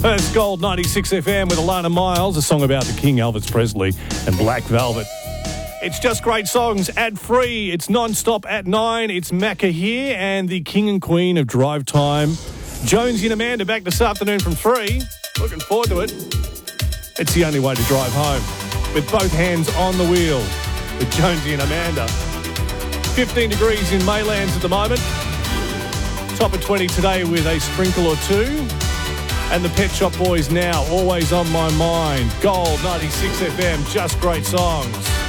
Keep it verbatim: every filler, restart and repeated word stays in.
That's Gold ninety-six F M with Alana Miles, a song about the King, Elvis Presley, and Black Velvet. It's just great songs, ad-free. It's non-stop at nine. It's Macca here and the King and Queen of Drive Time. Jonesy and Amanda back this afternoon from three. Looking forward to it. It's the only way to drive home, with both hands on the wheel, with Jonesy and Amanda. fifteen degrees in Maylands at the moment. Top of twenty today with a sprinkle or two. And the Pet Shop Boys now, always on my mind. Gold ninety-six F M, just great songs.